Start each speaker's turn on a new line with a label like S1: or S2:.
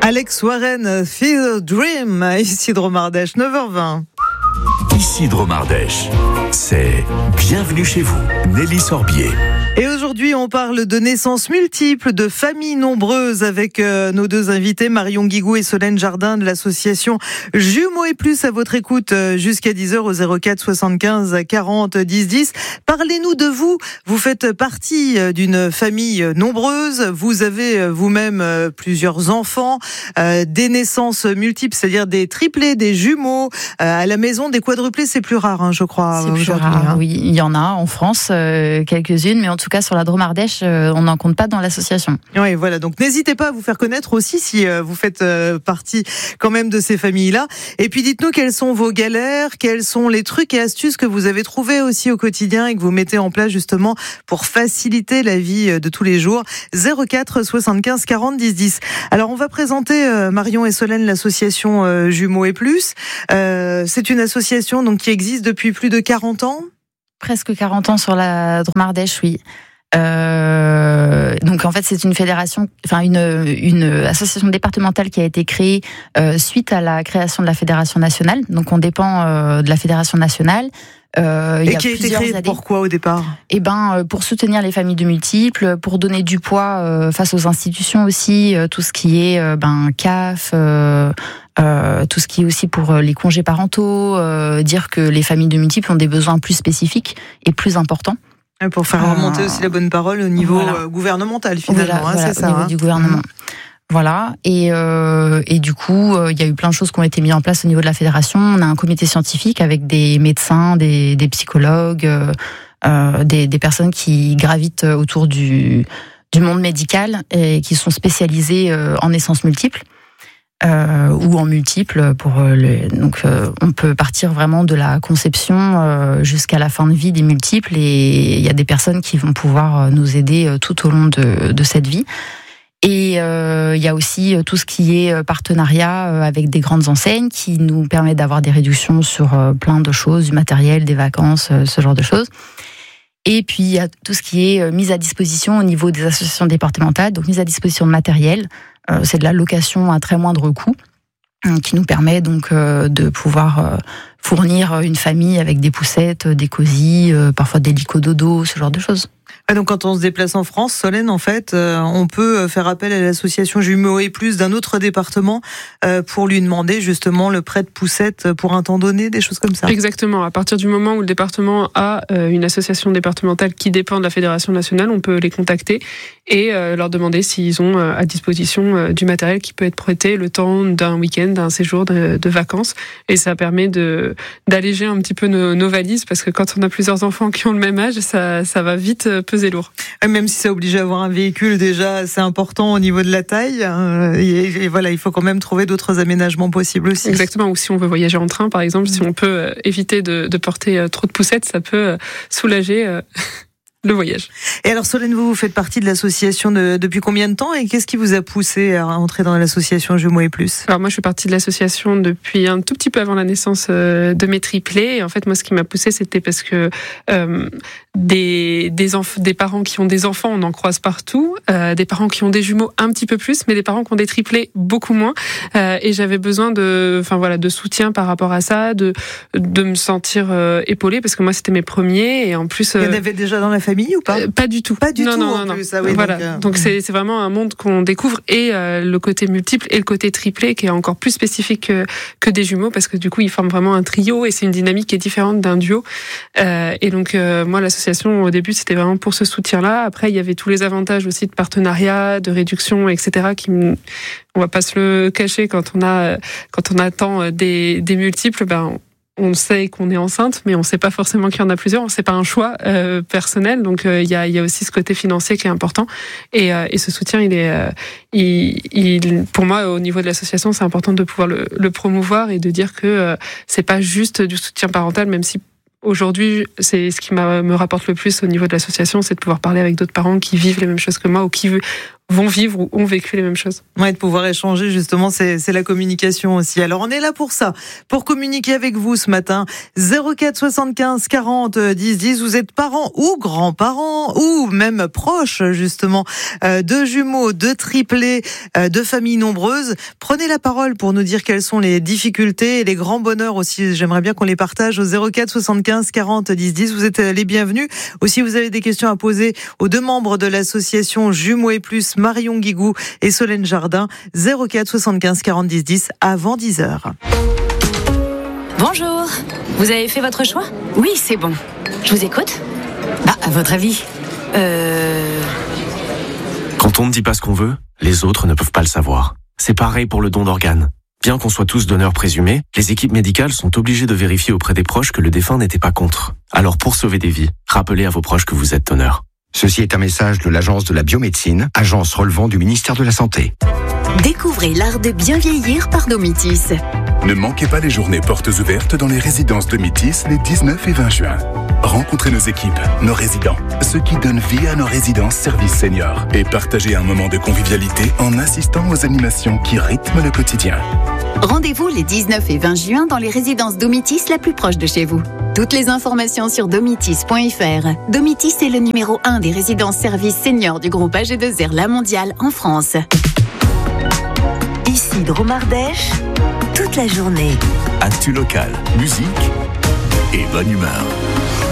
S1: Alex Warren, Feel Dream, ici Dromardèche, 9h20.
S2: Ici Dromardèche, c'est Bienvenue chez vous, Nelly Sorbier.
S1: Et aujourd'hui, on parle de naissances multiples, de familles nombreuses avec nos deux invités, Marion Guigou et Solène Jardin de l'association Jumeaux et Plus, à votre écoute jusqu'à 10h au 04 75 40 10 10. Parlez-nous de vous. Vous faites partie d'une famille nombreuse. Vous avez vous-même plusieurs enfants, des naissances multiples, c'est-à-dire des triplés, des jumeaux. À la maison, des quadruplés, c'est plus rare, je crois.
S3: C'est plus rare, oui. Il y en a en France, quelques-unes, mais en tout cas sur la Dromardèche, on n'en compte pas dans l'association.
S1: Oui, voilà. Donc n'hésitez pas à vous faire connaître aussi si vous faites partie quand même de ces familles-là. Et puis dites-nous quelles sont vos galères, quels sont les trucs et astuces que vous avez trouvés aussi au quotidien et que vous mettez en place justement pour faciliter la vie de tous les jours. 04 75 40 10 10. Alors on va présenter Marion et Solène, l'association Jumeaux et Plus. C'est une association donc qui existe depuis plus de 40 ans.
S3: Presque 40 ans sur la Dromardèche, oui. Donc en fait c'est une fédération, enfin une association départementale qui a été créée suite à la création de la fédération nationale. Donc on dépend de la fédération nationale.
S1: Et qui a été créée pourquoi au départ ?
S3: Pour soutenir les familles de multiples, pour donner du poids face aux institutions aussi, tout ce qui est CAF. Tout ce qui est aussi pour les congés parentaux, dire que les familles de multiples ont des besoins plus spécifiques et plus importants.
S1: Pour faire remonter aussi la bonne parole au niveau gouvernemental finalement,
S3: voilà,
S1: c'est ça.
S3: Au niveau du gouvernement. Voilà, et du coup, il y a eu plein de choses qui ont été mises en place au niveau de la fédération. On a un comité scientifique avec des médecins, des psychologues, des personnes qui gravitent autour du monde médical et qui sont spécialisées en naissances multiples. Ou en multiples donc on peut partir vraiment de la conception jusqu'à la fin de vie des multiples, et il y a des personnes qui vont pouvoir nous aider tout au long de cette vie. Et il y a aussi tout ce qui est partenariat avec des grandes enseignes qui nous permet d'avoir des réductions sur plein de choses, du matériel, des vacances, ce genre de choses. Et puis il y a tout ce qui est mise à disposition au niveau des associations départementales, donc mise à disposition de matériel. C'est de la location à très moindre coût qui nous permet donc de pouvoir fournir une famille avec des poussettes, des cosy, parfois des licododos, ce genre de choses.
S1: Donc quand on se déplace en France, Solène, en fait, on peut faire appel à l'association Jumeaux et Plus d'un autre département pour lui demander justement le prêt de poussettes pour un temps donné, des choses comme ça.
S4: Exactement. À partir du moment où le département a une association départementale qui dépend de la fédération nationale, on peut les contacter et leur demander s'ils ont à disposition du matériel qui peut être prêté le temps d'un week-end, d'un séjour de vacances. Et ça permet d'alléger un petit peu nos valises, parce que quand on a plusieurs enfants qui ont le même âge, ça va vite peser lourd.
S1: Même si ça oblige à avoir un véhicule déjà assez important au niveau de la taille, et voilà, il faut quand même trouver d'autres aménagements possibles aussi.
S4: Exactement, ou si on veut voyager en train par exemple, si on peut éviter de porter trop de poussettes, ça peut soulager le voyage.
S1: Et alors Solène, vous faites partie de l'association depuis combien de temps, et qu'est-ce qui vous a poussé à entrer dans l'association Jumeaux et Plus ?
S4: Alors moi je fais partie de l'association depuis un tout petit peu avant la naissance de mes triplés, et en fait moi ce qui m'a poussé c'était parce que des parents qui ont des enfants on en croise partout, des parents qui ont des jumeaux un petit peu plus, mais des parents qui ont des triplés beaucoup moins, et j'avais besoin de soutien par rapport à ça, de me sentir épaulée, parce que moi c'était mes premiers, et en plus
S1: il y en avait déjà dans la famille ou pas ?
S4: Pas du tout.
S1: Pas du tout.
S4: Non.
S1: Plus, ah oui,
S4: voilà. Donc c'est vraiment un monde qu'on découvre, et le côté multiple et le côté triplé qui est encore plus spécifique que des jumeaux, parce que du coup ils forment vraiment un trio et c'est une dynamique qui est différente d'un duo. Et donc moi l'association au début c'était vraiment pour ce soutien-là. Après il y avait tous les avantages aussi de partenariat, de réduction, etc. On va pas se le cacher, quand on attend des multiples, on sait qu'on est enceinte, mais on sait pas forcément qu'il y en a plusieurs. C'est pas un choix personnel, donc il y a aussi ce côté financier qui est important. Et ce soutien, pour moi, au niveau de l'association, c'est important de pouvoir le promouvoir et de dire que c'est pas juste du soutien parental, même si aujourd'hui, c'est ce qui me rapporte le plus au niveau de l'association, c'est de pouvoir parler avec d'autres parents qui vivent les mêmes choses que moi, ou qui vont vivre ou ont vécu les mêmes choses.
S1: Ouais, de pouvoir échanger, justement, c'est la communication aussi. Alors, on est là pour ça, pour communiquer avec vous ce matin. 04 75 40 10 10. Vous êtes parents ou grands-parents ou même proches, justement, de jumeaux, de triplés, de familles nombreuses. Prenez la parole pour nous dire quelles sont les difficultés et les grands bonheurs aussi. J'aimerais bien qu'on les partage au 04 75 40 10 10. Vous êtes les bienvenus. Aussi, vous avez des questions à poser aux deux membres de l'association Jumeaux et Plus, Marion Guigou et Solène Jardin. 04 75 40 10 10 avant 10h.
S5: Bonjour, vous avez fait votre choix ? Oui, c'est bon. Je vous écoute ? À votre avis ?
S6: Quand on ne dit pas ce qu'on veut, les autres ne peuvent pas le savoir. C'est pareil pour le don d'organes. Bien qu'on soit tous donneurs présumés, les équipes médicales sont obligées de vérifier auprès des proches que le défunt n'était pas contre. Alors pour sauver des vies, rappelez à vos proches que vous êtes donneur.
S7: Ceci est un message de l'Agence de la biomédecine, agence relevant du ministère de la Santé.
S8: Découvrez l'art de bien vieillir par Domitis.
S9: Ne manquez pas les journées portes ouvertes dans les résidences Domitis les 19 et 20 juin. Rencontrez nos équipes, nos résidents, ceux qui donnent vie à nos résidences services seniors et partagez un moment de convivialité en assistant aux animations qui rythment le quotidien.
S8: Rendez-vous les 19 et 20 juin dans les résidences Domitis la plus proche de chez vous. Toutes les informations sur domitis.fr. Domitis est le numéro 1 des résidences services seniors du groupe AG2R La Mondiale en France.
S10: Ici Dromardèche, toute la journée.
S2: Actu local, musique et bonne humeur.